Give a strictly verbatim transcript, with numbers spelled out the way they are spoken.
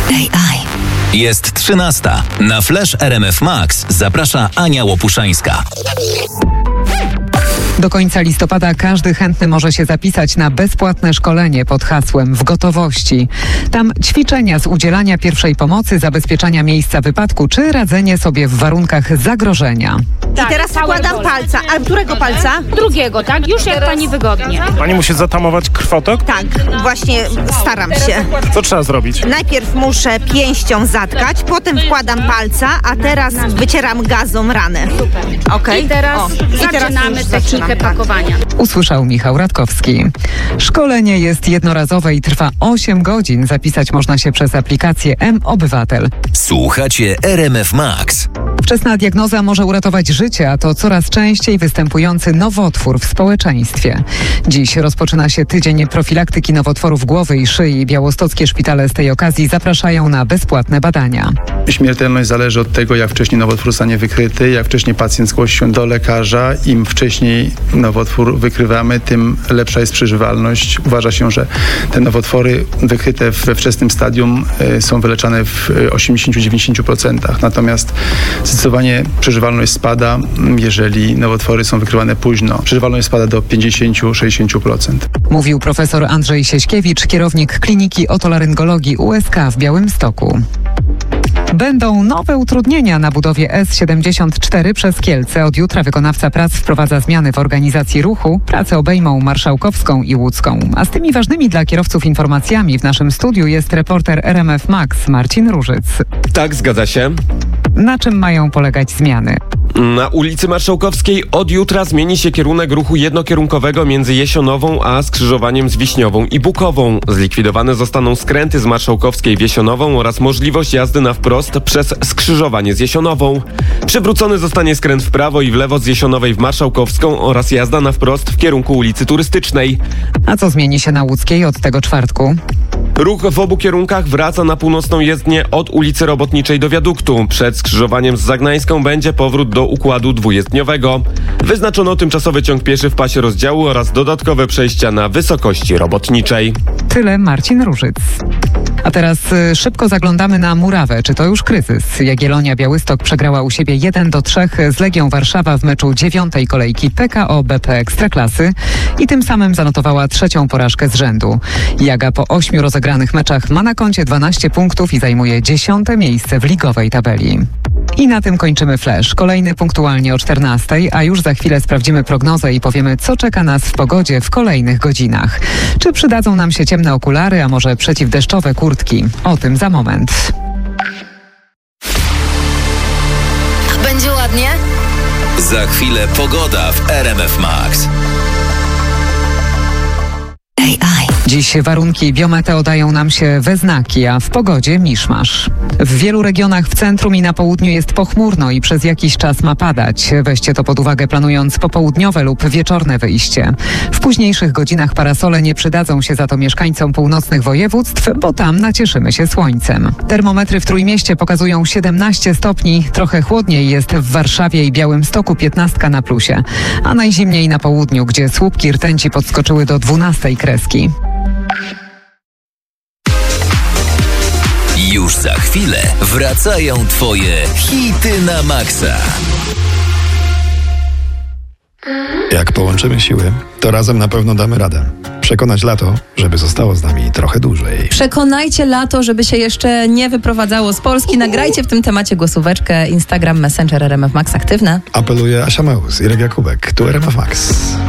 A I. Jest trzynasta. Na Flash R M F Max zaprasza Ania Łopuszańska. Do końca listopada każdy chętny może się zapisać na bezpłatne szkolenie pod hasłem W gotowości. Tam ćwiczenia z udzielania pierwszej pomocy, zabezpieczania miejsca wypadku czy radzenie sobie w warunkach zagrożenia. I teraz wkładam palca. A którego palca? Drugiego, tak? Już jak pani wygodnie. Pani musi zatamować krwotok? Tak, właśnie staram się. Co trzeba zrobić? Najpierw muszę pięścią zatkać, potem wkładam palca, a teraz wycieram gazą ranę. Okej? I teraz O, zaczynamy już technikę zaczynam, tak. pakowania. Usłyszał Michał Radkowski. Szkolenie jest jednorazowe i trwa osiem godzin. Zapisać można się przez aplikację M-Obywatel. Słuchacie R M F Max. Wczesna diagnoza może uratować życie, a to coraz częściej występujący nowotwór w społeczeństwie. Dziś rozpoczyna się tydzień profilaktyki nowotworów głowy i szyi. Białostockie szpitale z tej okazji zapraszają na bezpłatne badania. Śmiertelność zależy od tego, jak wcześniej nowotwór zostanie wykryty, jak wcześniej pacjent zgłosi się do lekarza. Im wcześniej nowotwór wykrywamy, tym lepsza jest przeżywalność. Uważa się, że te nowotwory wykryte we wczesnym stadium y, są wyleczane w osiemdziesiąt do dziewięćdziesięciu procent. Natomiast zdecydowanie przeżywalność spada, jeżeli nowotwory są wykrywane późno. Przeżywalność spada do pięćdziesiąt do sześćdziesięciu procent. Mówił profesor Andrzej Sieśkiewicz, kierownik Kliniki Otolaryngologii U S K w Białymstoku. Będą nowe utrudnienia na budowie S siedemdziesiąt cztery przez Kielce. Od jutra wykonawca prac wprowadza zmiany w organizacji ruchu. Prace obejmą Marszałkowską i Łódzką. A z tymi ważnymi dla kierowców informacjami w naszym studiu jest reporter R M F Max Marcin Różyc. Tak, zgadza się. Na czym mają polegać zmiany? Na ulicy Marszałkowskiej od jutra zmieni się kierunek ruchu jednokierunkowego między Jesionową a skrzyżowaniem z Wiśniową i Bukową. Zlikwidowane zostaną skręty z Marszałkowskiej w Jesionową oraz możliwość jazdy na wprost przez skrzyżowanie z Jesionową. Przywrócony zostanie skręt w prawo i w lewo z Jesionowej w Marszałkowską oraz jazda na wprost w kierunku ulicy Turystycznej. A co zmieni się na Łódzkiej od tego czwartku? Ruch w obu kierunkach wraca na północną jezdnię od ulicy Robotniczej do wiaduktu. Przed skrzyżowaniem z Zagnańską będzie powrót do układu dwujezdniowego. Wyznaczono tymczasowy ciąg pieszy w pasie rozdziału oraz dodatkowe przejścia na wysokości Robotniczej. Tyle Marcin Różyc. A teraz y, szybko zaglądamy na murawę. Czy to już kryzys? Jagiellonia Białystok przegrała u siebie jeden do trzech z Legią Warszawa w meczu dziewiątej kolejki P K O B P Ekstraklasy i tym samym zanotowała trzecią porażkę z rzędu. Jaga po ośmiu rozegranych meczach ma na koncie dwanaście punktów i zajmuje dziesiąte miejsce w ligowej tabeli. I na tym kończymy Flash. Kolejny punktualnie o czternastej, a już za chwilę sprawdzimy prognozę i powiemy, co czeka nas w pogodzie w kolejnych godzinach. Czy przydadzą nam się ciemne okulary, a może przeciwdeszczowe kurtki? O tym za moment. Będzie ładnie? Za chwilę pogoda w R M F Max. A I. Dziś warunki biometeo dają nam się we znaki, a w pogodzie miszmasz. W wielu regionach w centrum i na południu jest pochmurno i przez jakiś czas ma padać. Weźcie to pod uwagę, planując popołudniowe lub wieczorne wyjście. W późniejszych godzinach parasole nie przydadzą się za to mieszkańcom północnych województw, bo tam nacieszymy się słońcem. Termometry w Trójmieście pokazują siedemnaście stopni, trochę chłodniej jest w Warszawie i Białymstoku, piętnaście na plusie, a najzimniej na południu, gdzie słupki rtęci podskoczyły do dwunastej kreski. Już za chwilę wracają twoje hity na maksa. Jak połączymy siły, to razem na pewno damy radę. Przekonać lato, żeby zostało z nami trochę dłużej. Przekonajcie lato, żeby się jeszcze nie wyprowadzało z Polski. Nagrajcie w tym temacie głosóweczkę. Instagram, Messenger R M F Max aktywne. Apeluje Asia Meus, Irek Jakubek, tu R M F Max.